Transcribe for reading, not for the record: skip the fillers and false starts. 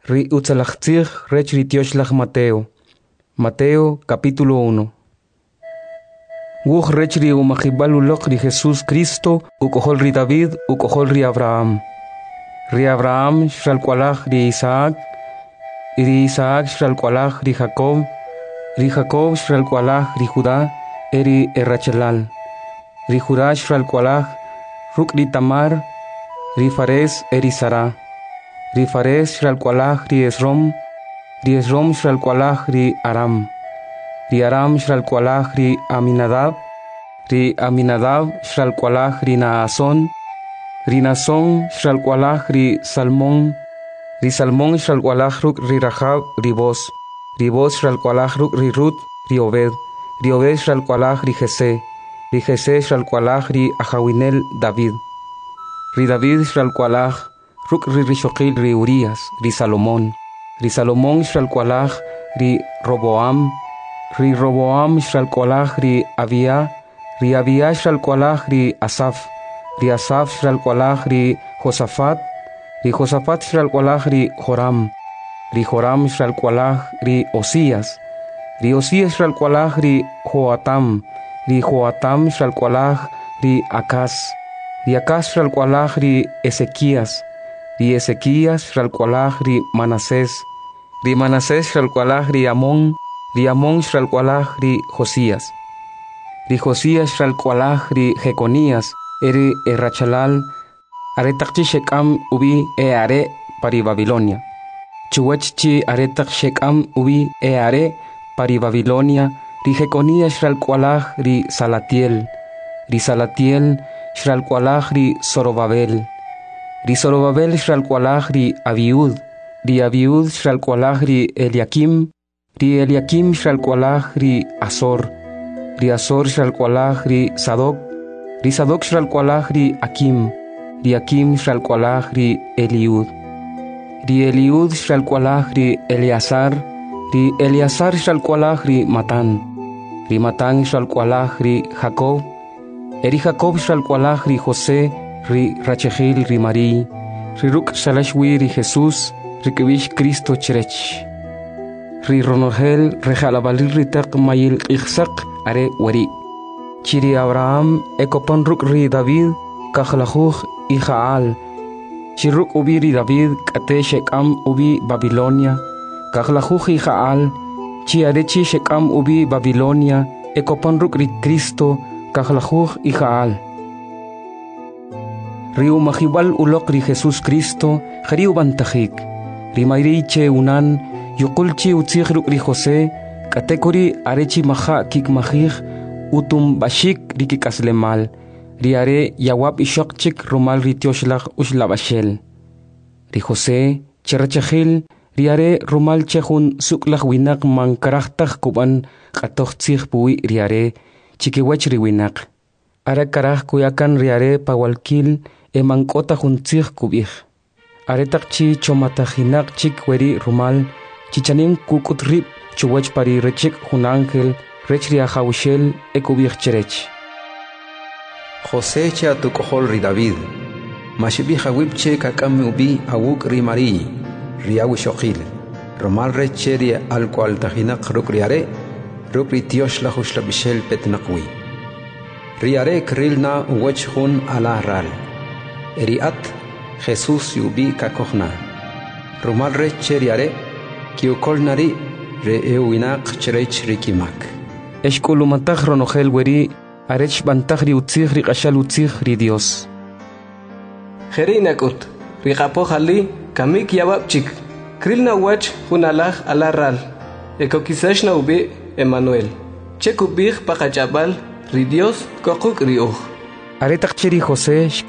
Ri utzalachtzig rech ritioshlag Mateo. Mateo capítulo 1. Wuch rech ri umajibalulok ri Jesús Cristo ukohol ri David ukohol ri Abraham. Ri Abraham shralkualaj ri Isaac. Ri Isaac shralkualaj ri Jacob. Ri Jacob shralkualaj ri Judá eri Errachelal. Ri Judá shralkualaj ruk ri Tamar. Ri Fares eri Sara. Ri Fares shralkualaj ri Esrom. Ri Esrom shralkualaj ri Aram. Ri Aram shralkualaj ri Aminadab. Ri Aminadab shralkualaj ri Naason. Ri Naason shralkualaj ri Salmón. Ri Salmón shralkualaj ruk ri Rahab ri Boz. Ri Boz shralkualaj ruk ri Rut ri Obed. Ri Obed shralkualaj ri Jesé. Ri Jesé shralkualaj ri Ahawinel David. Ri David shralkualaj ruk ri Rishoqil ri Urias. Ri Salomón. Ri Salomón shralkualaj ri Roboam. Ri Roboam shralkualaj ri Abia. Ri Abia shralkualaj ri Asaf. Ri Asaf shralkualaj ri Josafat. Ri Josafat shralkualaj ri Joram. Ri Joram shralkualaj ri Osías. Ri Osías shralkualaj ri Joatam. Ri Joatam shralkualaj ri Acaz. Ri Acaz shralkualaj ri Ezequías. Ri Ezequías shralkualaj ri Manasés. Ri Manasés shralkualaj ri Amón. Ri Amón shralkualaj ri Josías. Ri Josías shralkualaj ri Jeconías eri Errachelal. Aretakchi shekam ubi are pari Babilonia. Chuwachchi aretak shekam ubi are pari Babilonia. Ri Jeconías shralkualaj ri Salatiel. Ri Salatiel shralkualaj ri Zorobabel. Ri Zorobabel shralkualaj ri Abiud. Ri Abiud shralkualaj ri Eliakim. Ri Eliakim shralkualaj ri Azor. Ri Azor shralkualaj ri Sadoc. Ri Sadoc shralkualaj ri Akim. Ri Akim shralkualaj ri Eliud. Ri Eliud shralkualaj ri Eleazar. Ri Eleazar shralkualaj ri Matán. Ri Matán shralkualaj ri Jacob. Eri Jacob shralkualaj ri José. Ri Rachegil ri Marí. Ri ruk shalashwi ri Jesús. Ri kibish Cristo cherech. Ri Ronogel rejalabalil ri taq mayil ikhsaq are wari. Chiri Abraham ekopan ruk ri David kajlajuj Ijaal. Chiruk ubi ri David kate shekam ubi Babilonia. Kajlajuj Ijaal. Chiarechi shekam ubi Babilonia. Ekopan ruk ri Cristo kajlajuj Ijaal. Riu majibal ulok ri Jesús Cristo jariu bantajik. Ri mayriche unan yukulchi utzig ruk ri José. Katekori arechi maja kik majij utum bashik ri kikaslemal. Ri are yawab ishokchik rumal ri tioshlach ushlabashel. Ri José cherachajil ri are rumal chehun suklach winak mankarachtaj kuban katochtzig pui ri are chikiwech ri winak. Ara karaj kuyakan ri are pawalkil emankota juntzig kubij. Aretakchi chomatajinak chik weri rumal chichanim kukutrip chuwech pari rechik jun ángel rech ri ajawishel ekubij cherech. José che atukohol ri David. Mashibi hawipche kakami ubi awuk ri Marí. Ri awishoqil. Romal reche ri alkual tajinak ruk ri are. Ruk ri tiosh la hushlabishel petnakwi. Ri are krilna uwech jun ala ral. Eri at Jesús yubi kakohna. Romal reche ri are. Kiukol nari re euinak cherech rikimak. Eshkulumatach ronogel weri. Arech bantaj ri utzig ri qashal utzig ri Dios. Jerinakut, ri qapohali kamik yawabchik. Krilna wach hunalaj alaral. Ekokisashna ubi Emmanuel. Chekubij pakachabal ri Dios kokuk ri uj. Aretak chiri José